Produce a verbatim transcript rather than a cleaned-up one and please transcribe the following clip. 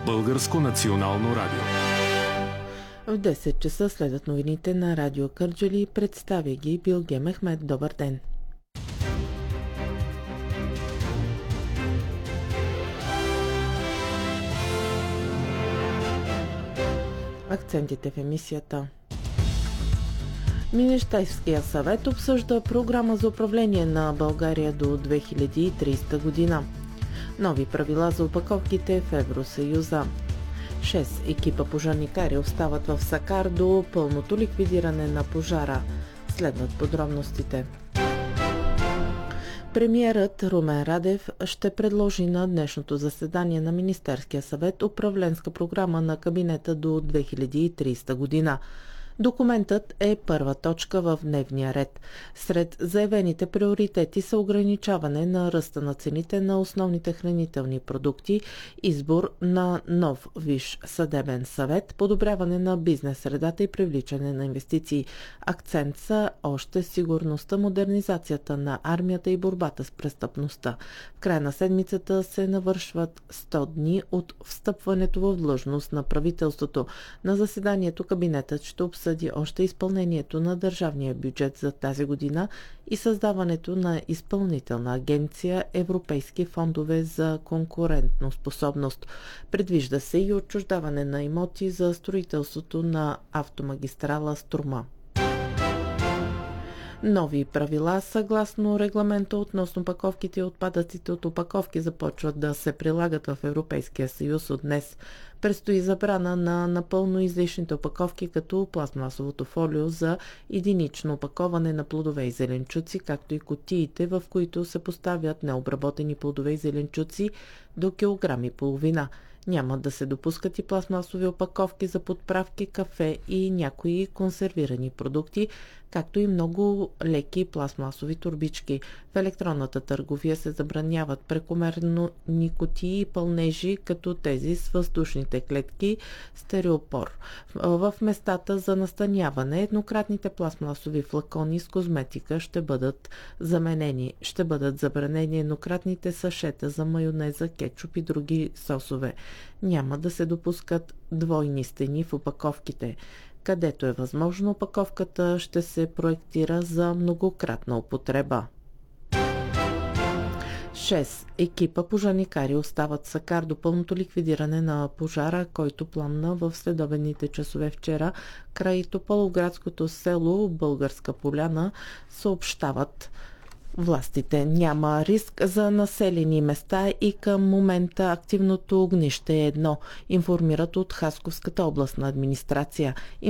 Българско национално радио. В десет часа следват новините на Радио Кърджали. Представя ги Билге Мехмед. Добър ден! Акцентите в емисията. Министерския съвет обсъжда програма за управление на България до две хиляди и тридесета година. Нови правила за опаковките в Евросъюза. Шест екипа пожарникари остават в Сакар до пълното ликвидиране на пожара. Следват подробностите. Премиерът Румен Радев ще предложи на днешното заседание на Министерския съвет управленска програма на кабинета до две хиляди и тридесета година. Документът е първа точка в дневния ред. Сред заявените приоритети са ограничаване на ръста на цените на основните хранителни продукти, избор на нов висш съдебен съвет, подобряване на бизнес средата и привличане на инвестиции. Акцент са още сигурността, модернизацията на армията и борбата с престъпността. В края на седмицата се навършват сто дни от встъпването в длъжност на правителството. На заседанието кабинетът ще обсъди съди още изпълнението на държавния бюджет за тази година и създаването на изпълнителна агенция Европейски фондове за конкурентно способност. Предвижда се и отчуждаване на имоти за строителството на автомагистрала Струма. Нови правила съгласно регламента относно опаковките и отпадъците от опаковки започват да се прилагат в Европейския съюз от днес. Предстои забрана на напълно излишните опаковки, като пластмасовото фолио за единично опаковане на плодове и зеленчуци, както и кутиите, в които се поставят необработени плодове и зеленчуци до килограм и половина. Няма да се допускат и пластмасови опаковки за подправки, кафе и някои консервирани продукти, както и много леки пластмасови торбички. В електронната търговия се забраняват прекомерно кутии и пълнежи, като тези с въздушните клетки стереопор. В местата за настаняване еднократните пластмасови флакони с козметика ще бъдат заменени. Ще бъдат забранени еднократните сашета за майонеза, кетчуп и други сосове. Няма да се допускат двойни стени в опаковките. Където е възможно, опаковката ще се проектира за многократна употреба. Шест екипа пожарникари остават в Сакар до пълното ликвидиране на пожара, който пламна в следобедните часове вчера край тополовградското село Българска поляна, съобщават властите. Няма риск за населени места и към момента активното огнище е едно, информират от Хасковската областна администрация.